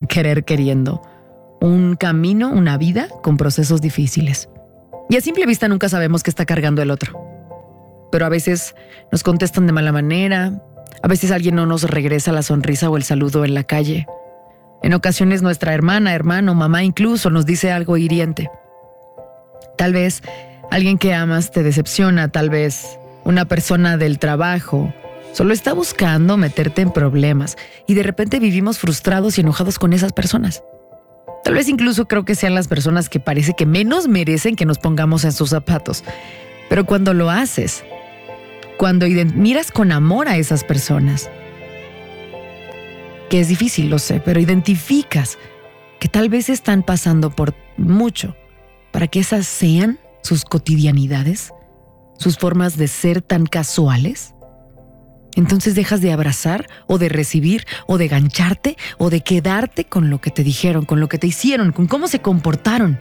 querer queriendo. Un camino, una vida con procesos difíciles. Y a simple vista nunca sabemos qué está cargando el otro. Pero a veces nos contestan de mala manera, a veces alguien no nos regresa la sonrisa o el saludo en la calle. En ocasiones nuestra hermana, hermano, mamá incluso nos dice algo hiriente. Tal vez alguien que amas te decepciona, tal vez una persona del trabajo solo está buscando meterte en problemas y de repente vivimos frustrados y enojados con esas personas. Tal vez incluso creo que sean las personas que parece que menos merecen que nos pongamos en sus zapatos. Pero cuando lo haces, cuando miras con amor a esas personas, que es difícil, lo sé, pero identificas que tal vez están pasando por mucho para que esas sean sus cotidianidades, sus formas de ser tan casuales. Entonces dejas de abrazar o de recibir o de gancharte o de quedarte con lo que te dijeron, con lo que te hicieron, con cómo se comportaron.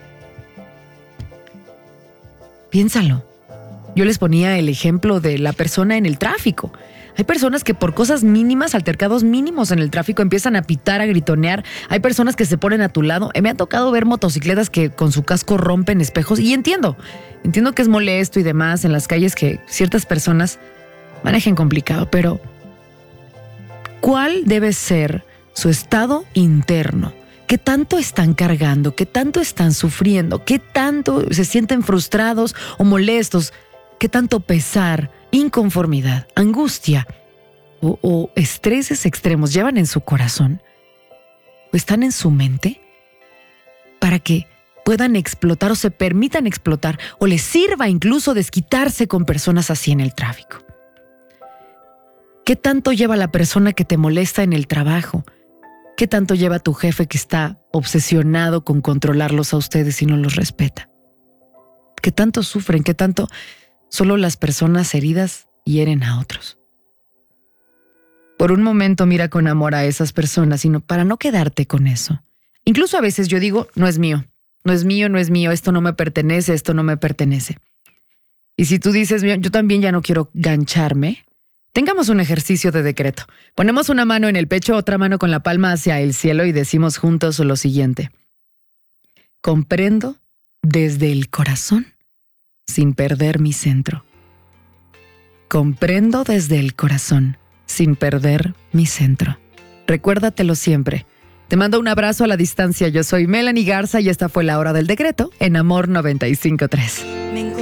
Piénsalo. Yo les ponía el ejemplo de la persona en el tráfico. Hay personas que por cosas mínimas, altercados mínimos en el tráfico empiezan a pitar, a gritonear. Hay personas que se ponen a tu lado. Me ha tocado ver motocicletas que con su casco rompen espejos y entiendo que es molesto y demás en las calles que ciertas personas manejen complicado, pero ¿cuál debe ser su estado interno? ¿Qué tanto están cargando? ¿Qué tanto están sufriendo? ¿Qué tanto se sienten frustrados o molestos? ¿Qué tanto pesar, inconformidad, angustia o estreses extremos llevan en su corazón o están en su mente para que puedan explotar o se permitan explotar o les sirva incluso desquitarse con personas así en el tráfico? ¿Qué tanto lleva la persona que te molesta en el trabajo? ¿Qué tanto lleva tu jefe que está obsesionado con controlarlos a ustedes y no los respeta? ¿Qué tanto sufren? ¿Qué tanto solo las personas heridas hieren a otros? Por un momento mira con amor a esas personas, sino para no quedarte con eso. Incluso a veces yo digo, no es mío, no es mío, no es mío, esto no me pertenece, esto no me pertenece. Y si tú dices, yo también ya no quiero gancharme, tengamos un ejercicio de decreto. Ponemos una mano en el pecho, otra mano con la palma hacia el cielo y decimos juntos lo siguiente. Comprendo desde el corazón sin perder mi centro. Comprendo desde el corazón sin perder mi centro. Recuérdatelo siempre. Te mando un abrazo a la distancia. Yo soy Melanie Garza y esta fue La Hora del Decreto en Amor 95.3.